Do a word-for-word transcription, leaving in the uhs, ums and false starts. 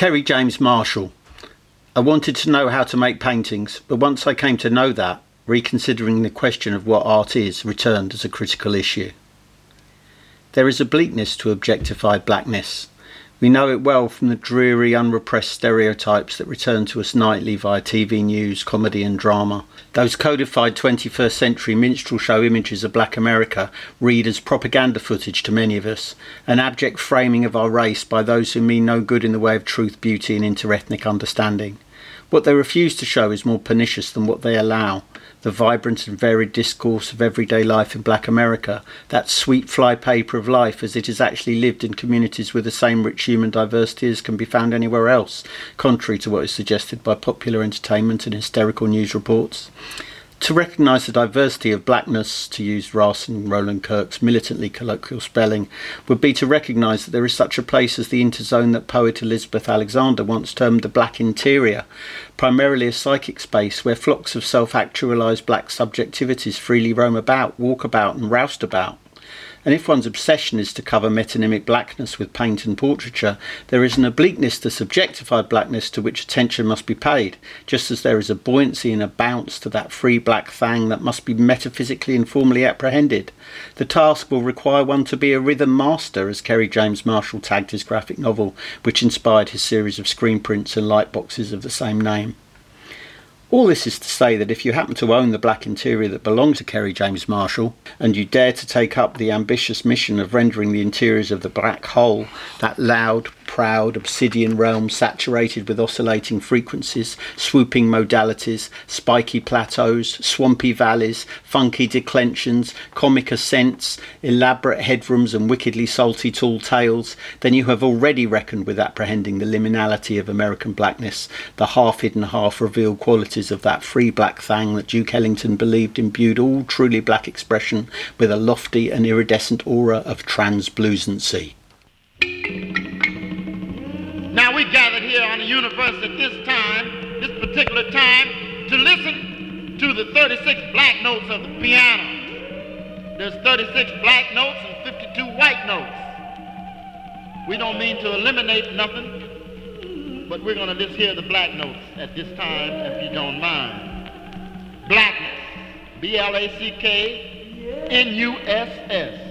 Kerry James Marshall. I wanted to know how to make paintings, but once I came to know that, reconsidering the question of what art is returned as a critical issue. There is a bleakness to objectified blackness. We know it well from the dreary, unrepressed stereotypes that return to us nightly via T V news, comedy and drama. Those codified twenty-first century minstrel show images of black America read as propaganda footage to many of us, an abject framing of our race by those who mean no good in the way of truth, beauty and interethnic understanding. What they refuse to show is more pernicious than what they allow. The vibrant and varied discourse of everyday life in black America, that sweet fly paper of life as it is actually lived in communities with the same rich human diversity as can be found anywhere else, contrary to what is suggested by popular entertainment and hysterical news reports. To recognise the diversity of blackness, to use Ross and Roland Kirk's militantly colloquial spelling, would be to recognise that there is such a place as the interzone that poet Elizabeth Alexander once termed the black interior, primarily a psychic space where flocks of self-actualised black subjectivities freely roam about, walk about and roust about. And if one's obsession is to cover metonymic blackness with paint and portraiture, there is an obliqueness to subjectified blackness to which attention must be paid, just as there is a buoyancy and a bounce to that free black thang that must be metaphysically and formally apprehended. The task will require one to be a rhythm master, as Kerry James Marshall tagged his graphic novel, which inspired his series of screen prints and light boxes of the same name. All this is to say that if you happen to own the black interior that belonged to Kerry James Marshall, and you dare to take up the ambitious mission of rendering the interiors of the black hole, that loud, proud, obsidian realm saturated with oscillating frequencies, swooping modalities, spiky plateaus, swampy valleys, funky declensions, comic ascents, elaborate headrooms and wickedly salty tall tales, then you have already reckoned with apprehending the liminality of American blackness, the half-hidden, half-revealed qualities of that free black thang that Duke Ellington believed imbued all truly black expression with a lofty and iridescent aura of translucency. Now we gathered here on the universe at this time, this particular time, to listen to the thirty-six black notes of the piano. There's thirty-six black notes and fifty-two white notes. We don't mean to eliminate nothing, but we're going to just hear the black notes at this time, if you don't mind. Blackness, B L A C K N U S S.